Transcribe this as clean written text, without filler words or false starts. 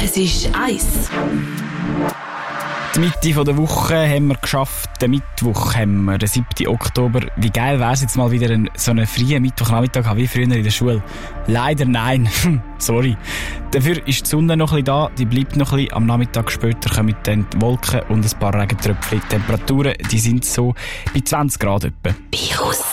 Es ist 1. Die Mitte der Woche haben wir geschafft. Den Mittwoch haben wir, den 7. Oktober. Wie geil wäre es jetzt mal wieder so einen freien Mittwochnachmittag wie früher in der Schule? Leider nein. Sorry. Dafür ist die Sonne noch ein bisschen da. Die bleibt noch ein bisschen. Am Nachmittag später kommen dann die Wolken und ein paar Regentröpfchen. Die Temperaturen, die sind so bei 20 Grad etwa.